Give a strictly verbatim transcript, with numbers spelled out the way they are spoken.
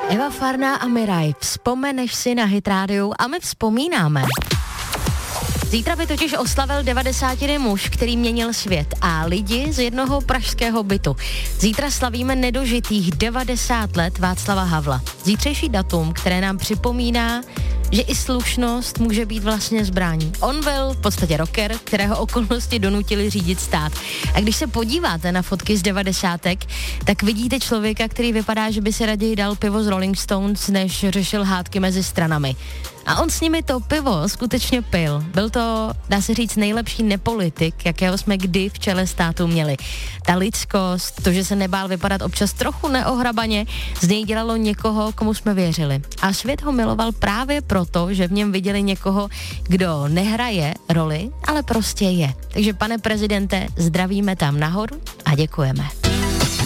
Eva Farná a Miraj, vzpomeneš si na Hit Radio a my vzpomínáme. Zítra by totiž oslavil devadesátiny muž, který měnil svět a lidi z jednoho pražského bytu. Zítra slavíme nedožitých devadesát let Václava Havla. Zítřejší datum, které nám připomíná, že i slušnost může být vlastně zbraní. On byl v podstatě rocker, kterého okolnosti donutili řídit stát. A když se podíváte na fotky z devadesátek, tak vidíte člověka, který vypadá, že by si raději dal pivo z Rolling Stones, než řešil hádky mezi stranami. A on s nimi to pivo skutečně pil. Byl to, dá se říct, nejlepší nepolitik, jakého jsme kdy v čele státu měli. Ta lidskost, to, že se nebál vypadat občas trochu neohrabaně, z něj dělalo někoho, komu jsme věřili. A svět ho miloval právě proto, že v něm viděli někoho, kdo nehraje roli, ale prostě je. Takže pane prezidente, zdravíme tam nahoru a děkujeme.